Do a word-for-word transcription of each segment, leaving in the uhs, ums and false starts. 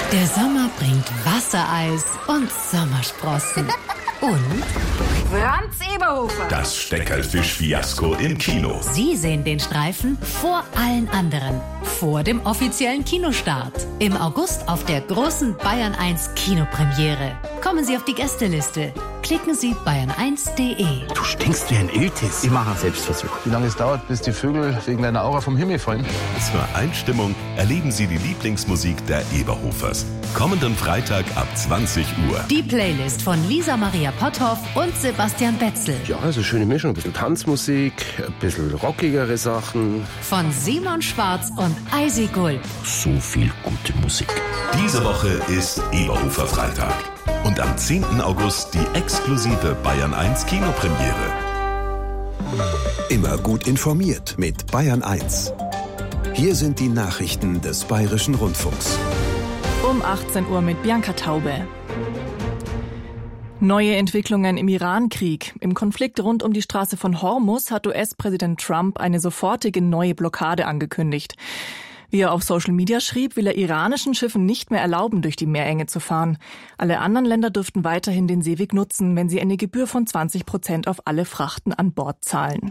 Der Sommer bringt Wassereis und Sommersprossen. Und Franz Eberhofer. Das Steckerlfisch-Fiasko im Kino. Sie sehen den Streifen vor allen anderen. Vor dem offiziellen Kinostart. Im August auf der großen Bayern eins Kinopremiere. Kommen Sie auf die Gästeliste. Klicken Sie bayern eins punkt de. Du stinkst wie ein Iltis. Ich mache einen Selbstversuch. Wie lange es dauert, bis die Vögel wegen deiner Aura vom Himmel fallen? Zur Einstimmung erleben Sie die Lieblingsmusik der Eberhofers. Kommenden Freitag ab zwanzig Uhr. Die Playlist von Lisa Maria Potthoff und Sebastian Betzel. Ja, also schöne Mischung. Ein bisschen Tanzmusik, ein bisschen rockigere Sachen. Von Simon Schwarz und Eisi Gulb. So viel gute Musik. Diese Woche ist Eberhofer Freitag. Und am zehnten August die exklusive Bayern eins Kinopremiere. Immer gut informiert mit Bayern eins. Hier sind die Nachrichten des Bayerischen Rundfunks. Um achtzehn Uhr mit Bianca Taube. Neue Entwicklungen im Iran-Krieg. Im Konflikt rund um die Straße von Hormuz hat U S-Präsident Trump eine sofortige neue Blockade angekündigt. Wie er auf Social Media schrieb, will er iranischen Schiffen nicht mehr erlauben, durch die Meerenge zu fahren. Alle anderen Länder dürften weiterhin den Seeweg nutzen, wenn sie eine Gebühr von zwanzig Prozent auf alle Frachten an Bord zahlen.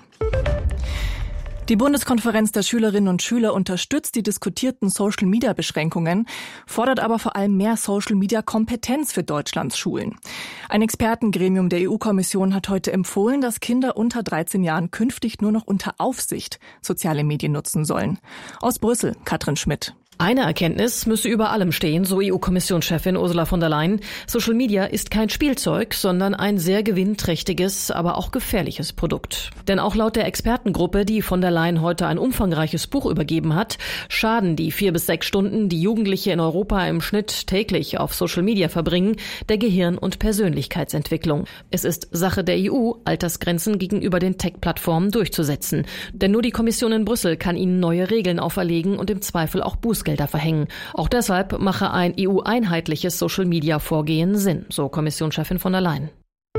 Die Bundeskonferenz der Schülerinnen und Schüler unterstützt die diskutierten Social-Media-Beschränkungen, fordert aber vor allem mehr Social-Media-Kompetenz für Deutschlands Schulen. Ein Expertengremium der E U-Kommission hat heute empfohlen, dass Kinder unter dreizehn Jahren künftig nur noch unter Aufsicht soziale Medien nutzen sollen. Aus Brüssel, Katrin Schmidt. Eine Erkenntnis müsse über allem stehen, so E U-Kommissionschefin Ursula von der Leyen. Social Media ist kein Spielzeug, sondern ein sehr gewinnträchtiges, aber auch gefährliches Produkt. Denn auch laut der Expertengruppe, die von der Leyen heute ein umfangreiches Buch übergeben hat, schaden die vier bis sechs Stunden, die Jugendliche in Europa im Schnitt täglich auf Social Media verbringen, der Gehirn- und Persönlichkeitsentwicklung. Es ist Sache der E U, Altersgrenzen gegenüber den Tech-Plattformen durchzusetzen. Denn nur die Kommission in Brüssel kann ihnen neue Regeln auferlegen und im Zweifel auch Bußgelder verhängen. Auch deshalb mache ein E U-einheitliches Social-Media-Vorgehen Sinn, so Kommissionschefin von der Leyen.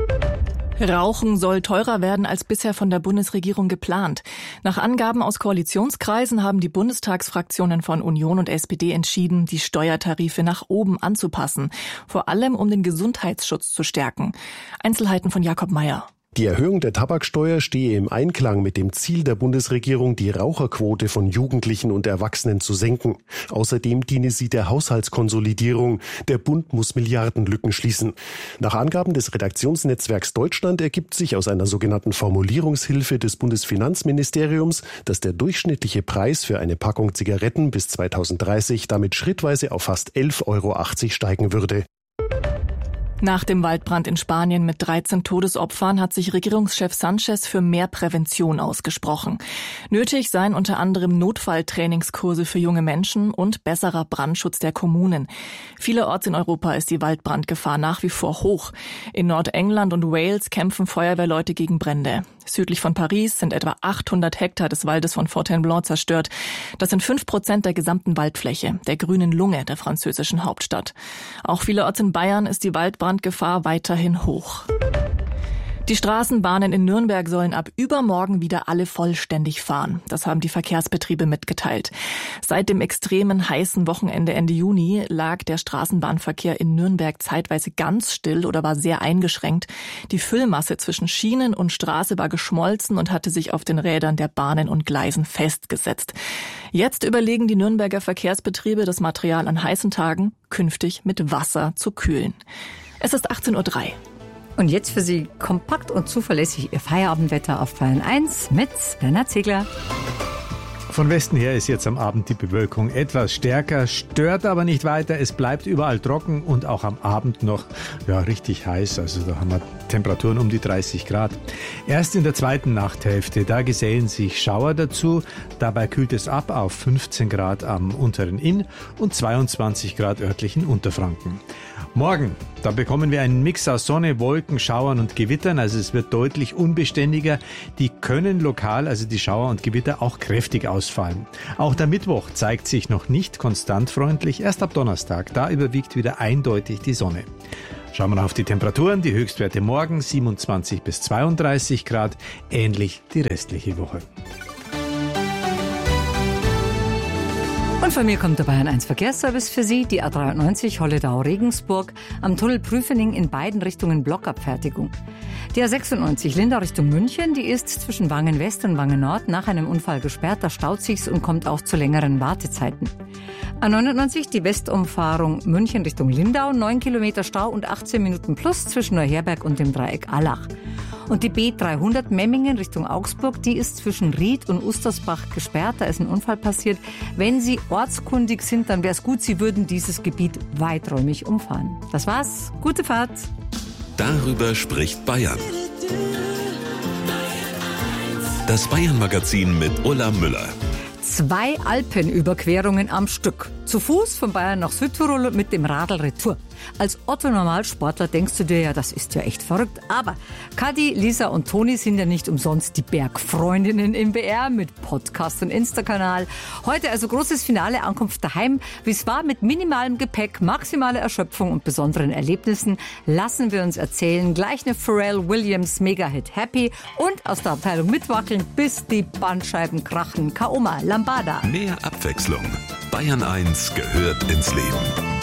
Rauchen soll teurer werden als bisher von der Bundesregierung geplant. Nach Angaben aus Koalitionskreisen haben die Bundestagsfraktionen von Union und S P D entschieden, die Steuertarife nach oben anzupassen, vor allem um den Gesundheitsschutz zu stärken. Einzelheiten von Jakob Meyer. Die Erhöhung der Tabaksteuer stehe im Einklang mit dem Ziel der Bundesregierung, die Raucherquote von Jugendlichen und Erwachsenen zu senken. Außerdem diene sie der Haushaltskonsolidierung. Der Bund muss Milliardenlücken schließen. Nach Angaben des Redaktionsnetzwerks Deutschland ergibt sich aus einer sogenannten Formulierungshilfe des Bundesfinanzministeriums, dass der durchschnittliche Preis für eine Packung Zigaretten bis zweitausenddreißig damit schrittweise auf fast elf Euro achtzig steigen würde. Nach dem Waldbrand in Spanien mit dreizehn Todesopfern hat sich Regierungschef Sánchez für mehr Prävention ausgesprochen. Nötig seien unter anderem Notfalltrainingskurse für junge Menschen und besserer Brandschutz der Kommunen. Vielerorts in Europa ist die Waldbrandgefahr nach wie vor hoch. In Nordengland und Wales kämpfen Feuerwehrleute gegen Brände. Südlich von Paris sind etwa achthundert Hektar des Waldes von Fontainebleau zerstört. Das sind fünf Prozent der gesamten Waldfläche, der grünen Lunge der französischen Hauptstadt. Auch vielerorts in Bayern ist die Waldbrandgefahr weiterhin hoch. Die Straßenbahnen in Nürnberg sollen ab übermorgen wieder alle vollständig fahren. Das haben die Verkehrsbetriebe mitgeteilt. Seit dem extremen heißen Wochenende Ende Juni lag der Straßenbahnverkehr in Nürnberg zeitweise ganz still oder war sehr eingeschränkt. Die Füllmasse zwischen Schienen und Straße war geschmolzen und hatte sich auf den Rädern der Bahnen und Gleisen festgesetzt. Jetzt überlegen die Nürnberger Verkehrsbetriebe, das Material an heißen Tagen künftig mit Wasser zu kühlen. Es ist achtzehn Uhr drei. Und jetzt für Sie kompakt und zuverlässig Ihr Feierabendwetter auf Bayern eins mit Bernhard Ziegler. Von Westen her ist jetzt am Abend die Bewölkung etwas stärker, stört aber nicht weiter. Es bleibt überall trocken und auch am Abend noch ja, richtig heiß. Also da haben wir Temperaturen um die dreißig Grad. Erst in der zweiten Nachthälfte, da gesellen sich Schauer dazu. Dabei kühlt es ab auf fünfzehn Grad am unteren Inn und zweiundzwanzig Grad örtlich in Unterfranken. Morgen, da bekommen wir einen Mix aus Sonne, Wolken, Schauern und Gewittern. Also es wird deutlich unbeständiger. Die können lokal, also die Schauer und Gewitter, auch kräftig ausfallen. Auch der Mittwoch zeigt sich noch nicht konstant freundlich. Erst ab Donnerstag, da überwiegt wieder eindeutig die Sonne. Schauen wir auf die Temperaturen. Die Höchstwerte morgen siebenundzwanzig bis zweiunddreißig Grad. Ähnlich die restliche Woche. Und von mir kommt der Bayern eins Verkehrsservice für Sie. Die A dreiundneunzig Holledau-Regensburg, am Tunnel Prüfening in beiden Richtungen Blockabfertigung. Die A sechsundneunzig Lindau Richtung München, die ist zwischen Wangen West und Wangen Nord nach einem Unfall gesperrt. Da staut sich's und kommt auch zu längeren Wartezeiten. A neunundneunzig, die Westumfahrung München Richtung Lindau, neun Kilometer Stau und achtzehn Minuten plus zwischen Neuherberg und dem Dreieck Allach. Und die B dreihundert Memmingen Richtung Augsburg, die ist zwischen Ried und Ustersbach gesperrt. Da ist ein Unfall passiert. Wenn Sie ortskundig sind, dann wäre es gut, Sie würden dieses Gebiet weiträumig umfahren. Das war's. Gute Fahrt. Darüber spricht Bayern. Das Bayern-Magazin mit Ulla Müller. Zwei Alpenüberquerungen am Stück. Zu Fuß von Bayern nach Südtirol mit dem Radl Retour. Als Otto-Normalsportler denkst du dir ja, das ist ja echt verrückt. Aber Kadi, Lisa und Toni sind ja nicht umsonst die Bergfreundinnen im B R mit Podcast und Insta-Kanal. Heute also großes Finale, Ankunft daheim. Wie es war mit minimalem Gepäck, maximaler Erschöpfung und besonderen Erlebnissen, lassen wir uns erzählen. Gleich eine Pharrell Williams Mega-Hit Happy und aus der Abteilung mitwackeln, bis die Bandscheiben krachen. Kaoma, Lambada. Mehr Abwechslung. Bayern eins gehört ins Leben.